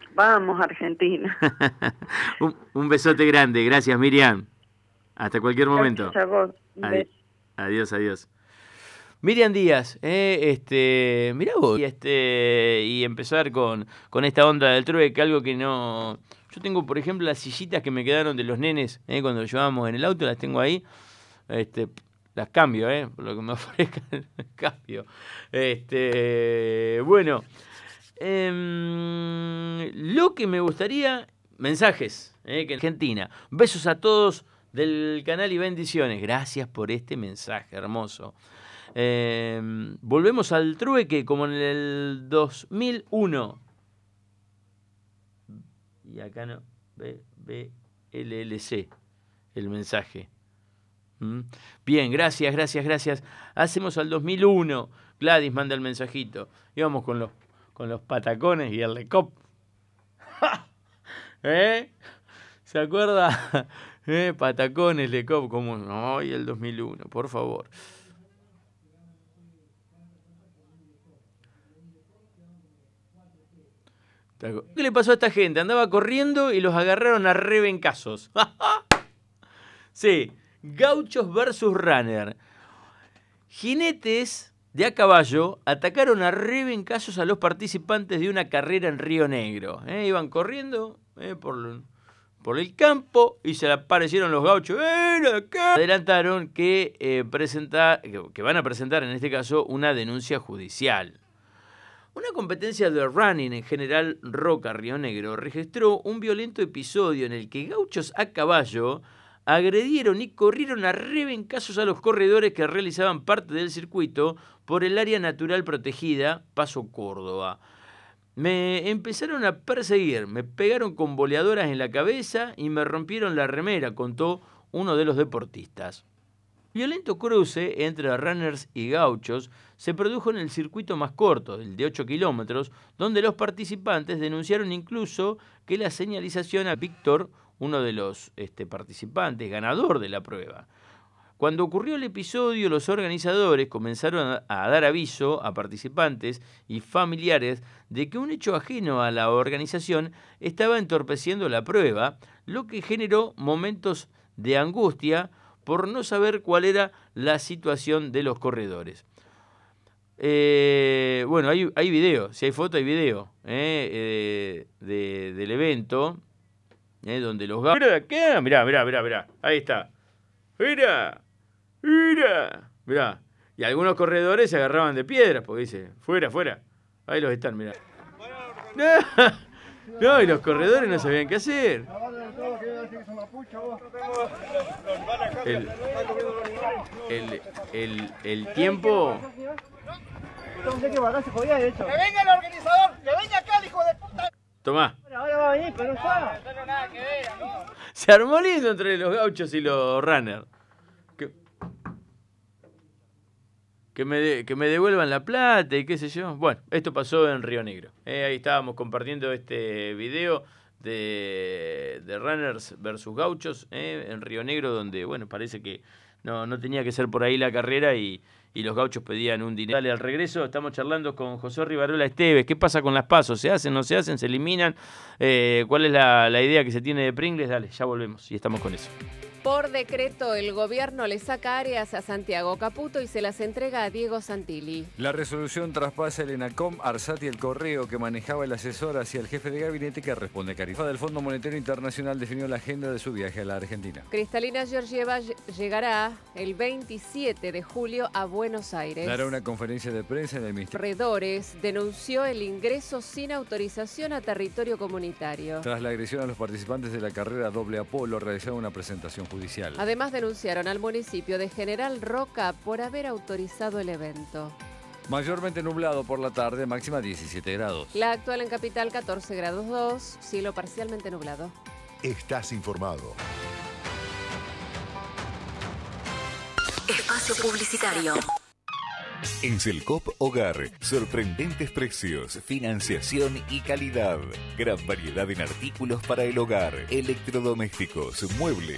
Vamos, Argentina. Un besote grande. Gracias, Miriam. Hasta cualquier momento. Gracias a vos. Un beso. Adiós, adiós. Miriam Díaz, mirá vos, y empezar con esta onda del trueque, algo que no... Yo tengo, por ejemplo, las sillitas que me quedaron de los nenes, cuando llevábamos en el auto, las tengo ahí, las cambio, por lo que me ofrezcan, cambio. Bueno, lo que me gustaría, mensajes, que en Argentina, besos a todos del canal y bendiciones, gracias por este mensaje hermoso. Volvemos al trueque como en el 2001. Y acá no. BLLC. El mensaje. Bien, gracias. Hacemos al 2001. Gladys manda el mensajito. Íbamos con los patacones y el Lecop. ¿Se acuerda? Patacones, Lecop. Como no, y el 2001, por favor. ¿Qué le pasó a esta gente? Andaba corriendo y los agarraron a rebencazos. Sí, gauchos versus runner. Jinetes de a caballo atacaron a rebencazos a los participantes de una carrera en Río Negro. Iban corriendo por el campo y se le aparecieron los gauchos. ¡Ven acá! Adelantaron que van a presentar en este caso una denuncia judicial. Una competencia de running en General Roca, Río Negro, registró un violento episodio en el que gauchos a caballo agredieron y corrieron a rebencazos a los corredores que realizaban parte del circuito por el área natural protegida Paso Córdoba. Me empezaron a perseguir, me pegaron con boleadoras en la cabeza y me rompieron la remera, contó uno de los deportistas. Violento cruce entre runners y gauchos se produjo en el circuito más corto, el de 8 kilómetros, donde los participantes denunciaron incluso que la señalización a Víctor, uno de los participantes, ganador de la prueba. Cuando ocurrió el episodio, los organizadores comenzaron a dar aviso a participantes y familiares de que un hecho ajeno a la organización estaba entorpeciendo la prueba, lo que generó momentos de angustia por no saber cuál era la situación de los corredores. Bueno, hay video, si hay foto hay video del evento, donde los gauchos... Mirá, ahí está. Mirá. Y algunos corredores se agarraban de piedras, porque dice, fuera. Ahí los están, mirá. No, y los corredores no sabían qué hacer. El tiempo... Que venga el organizador, que venga acá, hijo de puta. Tomá. Ahora va a venir, pero no está. No nada que ver, ¿no? Se armó lindo entre los gauchos y los runners. Que me devuelvan la plata y qué sé yo. Bueno, esto pasó en Río Negro. Ahí estábamos compartiendo este video de runners versus gauchos en Río Negro, donde, bueno, parece que no tenía que ser por ahí la carrera y los gauchos pedían un dinero. Dale, al regreso estamos charlando con José Rivarola Esteves. ¿Qué pasa con las PASO? ¿Se hacen, no se hacen, se eliminan? ¿Cuál es la idea que se tiene de Pringles? Dale, ya volvemos y estamos con eso. Por decreto, el gobierno le saca áreas a Santiago Caputo y se las entrega a Diego Santilli. La resolución traspasa el ENACOM, ARSAT y el correo que manejaba el asesor hacia el jefe de gabinete que responde Carifa. Del Fondo Monetario Internacional definió la agenda de su viaje a la Argentina. Cristalina Georgieva llegará el 27 de julio a Buenos Aires. Dará una conferencia de prensa en el Ministerio. Corredores denunció el ingreso sin autorización a territorio comunitario. Tras la agresión a los participantes de la carrera doble Apolo, realizaron una presentación judicial. Además denunciaron al municipio de General Roca por haber autorizado el evento. Mayormente nublado por la tarde, máxima 17 grados. La actual en Capital 14 grados 2, cielo parcialmente nublado. Estás informado. Espacio publicitario. En Selcop Hogar, sorprendentes precios, financiación y calidad. Gran variedad en artículos para el hogar, electrodomésticos, muebles,